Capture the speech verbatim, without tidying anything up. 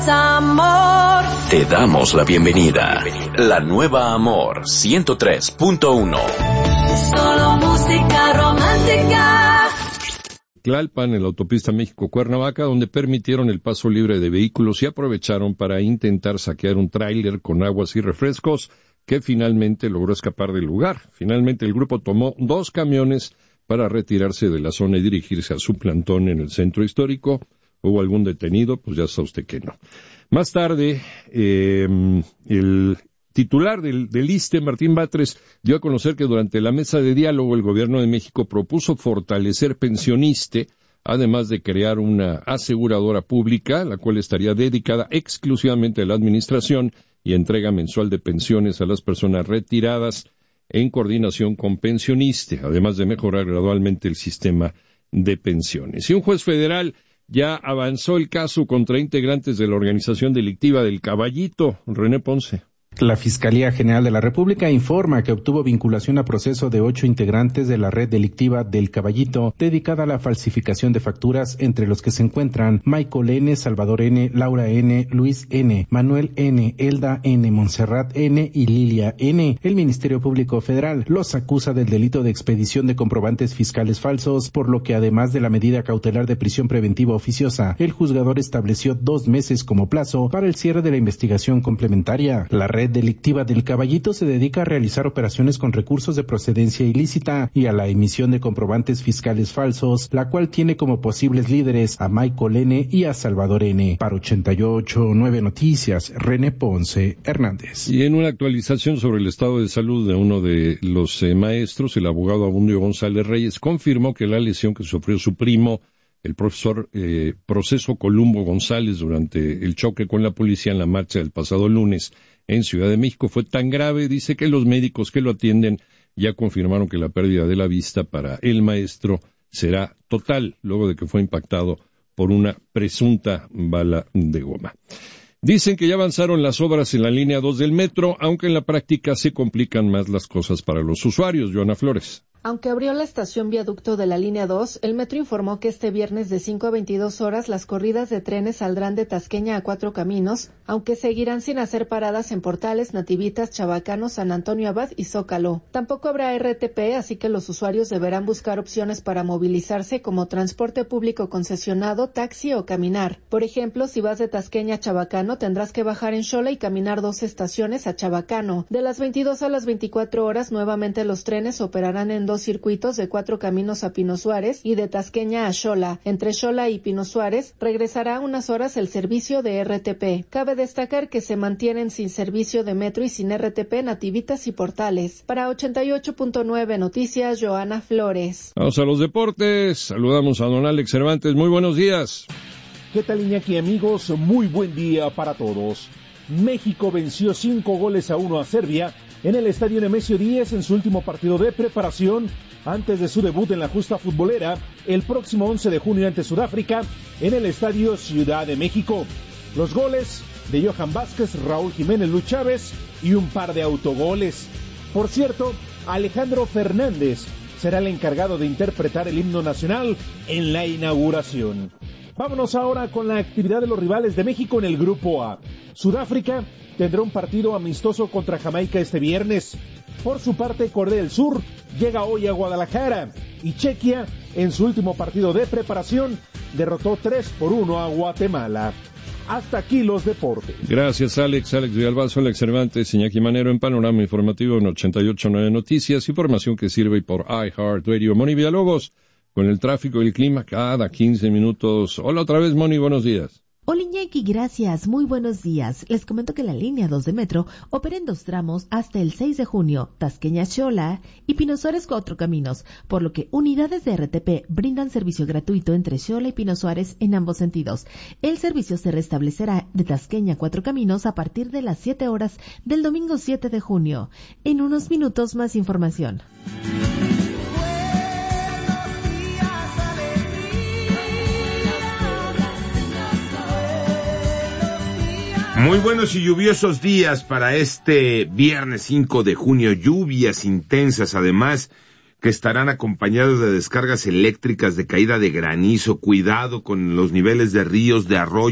Amor. Te damos la bienvenida. La nueva Amor ciento tres punto uno. Solo música romántica. Tlalpan, en la autopista México-Cuernavaca, donde permitieron el paso libre de vehículos y aprovecharon para intentar saquear un tráiler con aguas y refrescos que finalmente logró escapar del lugar. Finalmente el grupo tomó dos camiones para retirarse de la zona y dirigirse a su plantón en el centro histórico. ¿Hubo algún detenido? Pues ya sabe usted que no. Más tarde, eh, el titular del, del I S S S T E, Martín Batres, dio a conocer que durante la mesa de diálogo el Gobierno de México propuso fortalecer Pensioniste, además de crear una aseguradora pública, la cual estaría dedicada exclusivamente a la administración y entrega mensual de pensiones a las personas retiradas en coordinación con Pensioniste, además de mejorar gradualmente el sistema de pensiones. Y un juez federal ya avanzó el caso contra integrantes de la organización delictiva del Caballito. René Ponce. La Fiscalía General de la República informa que obtuvo vinculación a proceso de ocho integrantes de la red delictiva del Caballito, dedicada a la falsificación de facturas, entre los que se encuentran Michael N., Salvador N., Laura N., Luis N., Manuel N., Elda N., Montserrat N. y Lilia N. El Ministerio Público Federal los acusa del delito de expedición de comprobantes fiscales falsos, por lo que además de la medida cautelar de prisión preventiva oficiosa, el juzgador estableció dos meses como plazo para el cierre de la investigación complementaria. La red delictiva del Caballito se dedica a realizar operaciones con recursos de procedencia ilícita y a la emisión de comprobantes fiscales falsos, la cual tiene como posibles líderes a Michael N. y a Salvador N. Para ochenta y ocho punto nueve Noticias, René Ponce Hernández. Y en una actualización sobre el estado de salud de uno de los eh, maestros, el abogado Abundio González Reyes confirmó que la lesión que sufrió su primo, el profesor eh, Proceso Columbo González, durante el choque con la policía en la marcha del pasado lunes en Ciudad de México fue tan grave, dice, que los médicos que lo atienden ya confirmaron que la pérdida de la vista para el maestro será total, luego de que fue impactado por una presunta bala de goma. Dicen que ya avanzaron las obras en la línea dos del metro, aunque en la práctica se complican más las cosas para los usuarios. Joana Flores. Aunque abrió la estación viaducto de la línea dos, el metro informó que este viernes de cinco a veintidós horas las corridas de trenes saldrán de Tasqueña a Cuatro Caminos, aunque seguirán sin hacer paradas en Portales, Nativitas, Chabacano, San Antonio Abad y Zócalo. Tampoco habrá R T P, así que los usuarios deberán buscar opciones para movilizarse como transporte público concesionado, taxi o caminar. Por ejemplo, si vas de Tasqueña a Chabacano, tendrás que bajar en Xola y caminar dos estaciones a Chabacano. De las veintidós a las veinticuatro horas, nuevamente los trenes operarán en dos circuitos de Cuatro Caminos a Pino Suárez y de Tasqueña a Xola. Entre Xola y Pino Suárez regresará unas horas el servicio de R T P. Cabe destacar que se mantienen sin servicio de metro y sin R T P Nativitas y Portales. Para ochenta y ocho punto nueve Noticias, Joana Flores. Vamos a los deportes. Saludamos a don Alex Cervantes. Muy buenos días. ¿Qué tal, Iñaki, amigos? Muy buen día para todos. México venció cinco goles a uno a Serbia en el estadio Nemesio diez en su último partido de preparación antes de su debut en la justa futbolera el próximo once de junio ante Sudáfrica en el estadio Ciudad de México. Los goles de Johan Vázquez, Raúl Jiménez, Luis Chávez y un par de autogoles. Por cierto, Alejandro Fernández será el encargado de interpretar el himno nacional en la inauguración. Vámonos ahora con la actividad de los rivales de México en el Grupo A. Sudáfrica tendrá un partido amistoso contra Jamaica este viernes. Por su parte, Corea del Sur llega hoy a Guadalajara y Chequia, en su último partido de preparación, derrotó tres por uno a Guatemala. Hasta aquí los deportes. Gracias, Alex. Alex Villalbazo, Alex Cervantes, Iñaki Manero en Panorama Informativo en ochenta y ocho punto nueve Noticias. Información que sirve por iHeartRadio. Moni Villalobos, con el tráfico y el clima cada quince minutos. Hola otra vez, Moni, buenos días. Hola Iñaki, gracias, muy buenos días. Les comento que la línea dos de metro opera en dos tramos hasta el seis de junio, Tasqueña Xola y Pino Suárez Cuatro Caminos, por lo que unidades de R T P brindan servicio gratuito entre Xola y Pino Suárez en ambos sentidos. El servicio se restablecerá de Tasqueña Cuatro Caminos a partir de las siete horas del domingo siete de junio. En unos minutos más información. Muy buenos y lluviosos días para este viernes cinco de junio, lluvias intensas además que estarán acompañadas de descargas eléctricas, de caída de granizo, cuidado con los niveles de ríos, de arroyos.